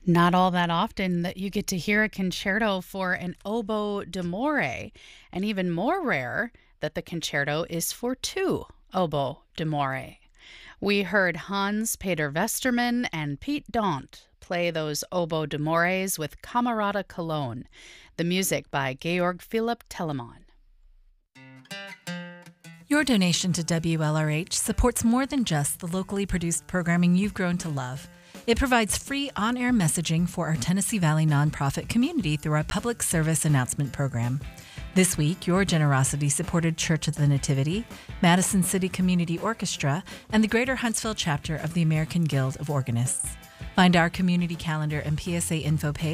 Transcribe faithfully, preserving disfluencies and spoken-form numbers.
Not all that often that you get to hear a concerto for an oboe d'amore, and even more rare that the concerto is for two oboe d'amore. We heard Hans Peter Westermann and Pete Daunt play those oboe d'amores with Camerata Cologne, the music by Georg Philipp Telemann. Your donation to W L R H supports more than just the locally produced programming you've grown to love. It provides free on-air messaging for our Tennessee Valley nonprofit community through our public service announcement program. This week, your generosity supported Church of the Nativity, Madison City Community Orchestra, and the Greater Huntsville chapter of the American Guild of Organists. Find our community calendar and P S A info page